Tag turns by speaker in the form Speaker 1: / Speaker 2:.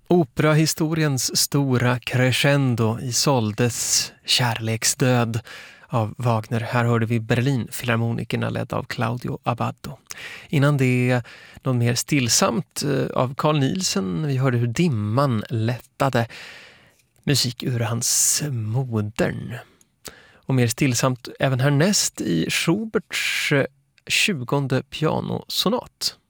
Speaker 1: Operahistoriens stora crescendo Isoldes kärleksdöd av Wagner. Här hörde vi Berlinfilharmonikerna ledd av Claudio Abbado. Innan det något mer stillsamt av Carl Nielsen. Vi hörde hur dimman lättade. Musik ur hans Modern. Och mer stillsamt även härnäst i Schuberts 20:e pianosonat.